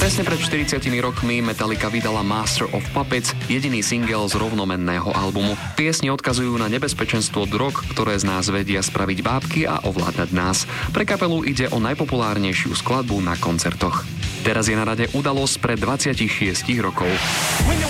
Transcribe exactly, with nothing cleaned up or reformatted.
Presne pred štyridsiatimi rokmi Metallica vydala Master of Puppets, jediný single z rovnomenného albumu. Piesne odkazujú na nebezpečenstvo drog, ktoré z nás vedia spraviť bábky a ovládať nás. Pre kapelu ide o najpopulárnejšiu skladbu na koncertoch. Teraz je na rade udalosť pred dvadsaťšesť rokov.